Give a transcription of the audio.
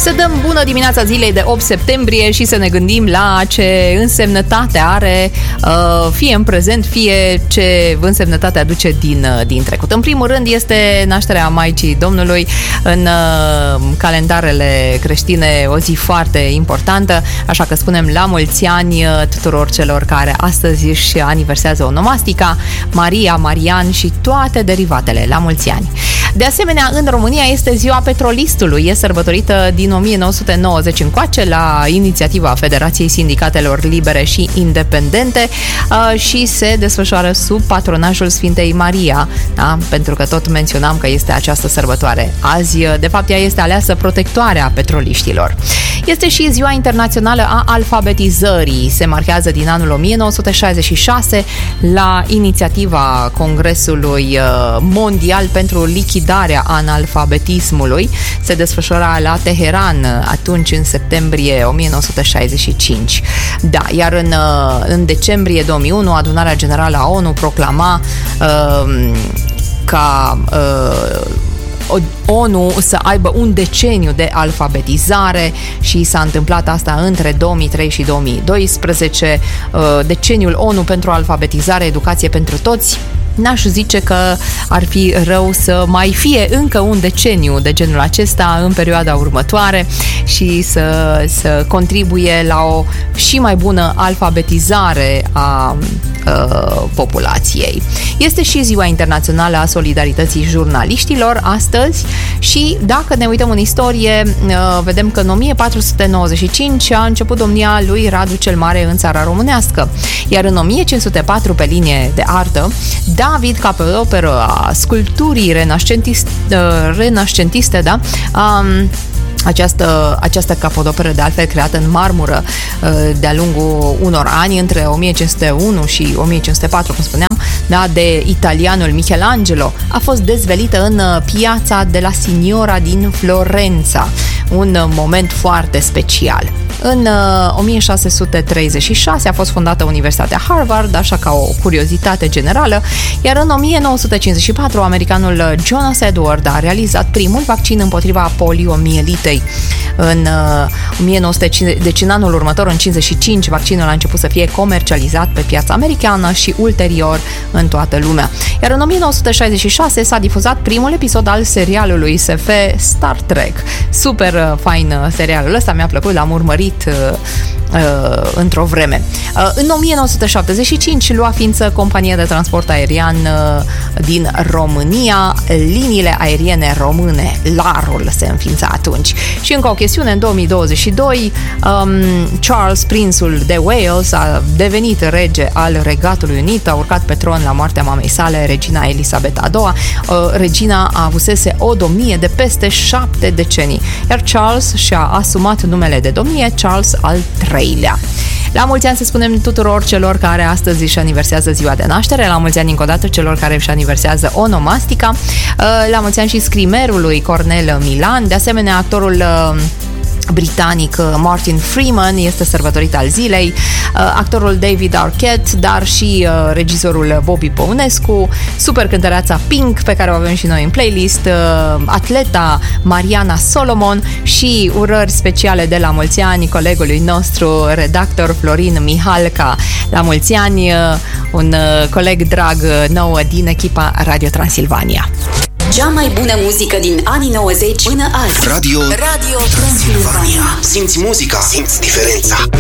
Să dăm bună dimineața zilei de 8 septembrie și să ne gândim la ce însemnătate are fie în prezent, fie ce însemnătate aduce din trecut. În primul rând este nașterea Maicii Domnului în calendarele creștine, o zi foarte importantă, așa că spunem la mulți ani tuturor celor care astăzi își aniversează onomastica, Maria, Marian și toate derivatele, la mulți ani. De asemenea, în România este ziua petrolistului, e sărbătorită din 1990 încoace la inițiativa Federației Sindicatelor Libere și Independente și se desfășoară sub patronajul Sfintei Maria, da? Pentru că tot menționam că este această sărbătoare. Azi, de fapt, ea este aleasă protectoarea petroliștilor. Este și ziua internațională a alfabetizării. Se marchează din anul 1966 la inițiativa Congresului Mondial pentru lichidarea analfabetismului. Se desfășura la Teheran atunci în septembrie 1965. Da, iar în decembrie 2001 Adunarea Generală a ONU proclama ca ONU să aibă un deceniu de alfabetizare și s-a întâmplat asta între 2003 și 2012. Deceniul ONU pentru alfabetizare, educație pentru toți. N-aș zice că ar fi rău să mai fie încă un deceniu de genul acesta în perioada următoare și să contribuie la o și mai bună alfabetizare a populației. Este și Ziua Internațională a Solidarității Jurnaliștilor astăzi și dacă ne uităm în istorie, vedem că în 1495 a început domnia lui Radu cel Mare în țara românească, iar în 1504 pe linie de artă, David Capeoperă a sculpturii renascentiste, da? Această capodoperă, de altfel creată în marmură de-a lungul unor ani, între 1501 și 1504, cum spuneam, da, de italianul Michelangelo, a fost dezvelită în piața de la Signora din Florența. Un moment foarte special. În 1636 a fost fondată Universitatea Harvard, așa ca o curiozitate generală, iar în 1954 americanul Jonas Edward a realizat primul vaccin împotriva poliomielitei. În 1950, deci în anul următor, în 55, vaccinul a început să fie comercializat pe piața americană și ulterior în toată lumea. Iar în 1966 s-a difuzat primul episod al serialului SF Star Trek. Super fain serialul ăsta, mi-a plăcut, l-am urmărit într-o vreme. În 1975 lua ființă compania de transport aerian din România, Liniile Aeriene Române, LAR-ul se înființa atunci. Și încă o chestiune, în 2022 Charles, prințul de Wales, a devenit rege al Regatului Unit, a urcat pe tron la moartea mamei sale, regina Elisabeta a II. Regina avusese o domnie de peste 7 decenii, iar Charles și-a asumat numele de domnie Charles al III-lea. La mulți ani să spunem tuturor celor care astăzi își aniversează ziua de naștere, la mulți ani încă o dată celor care își aniversează onomastica, la mulți ani și scrimerului Cornel Milan, de asemenea actorul britanic Martin Freeman este sărbătorit al zilei, actorul David Arquette, dar și regizorul Bobby Păunescu, super cântăreața Pink, pe care o avem și noi în playlist, atleta Mariana Solomon și urări speciale de la mulți ani colegului nostru, redactor Florin Mihalca. La mulți ani, un coleg drag nou din echipa Radio Transilvania. Cea mai bună muzică din anii 90 până azi. Radio Transilvania. Simți muzica, simți diferența.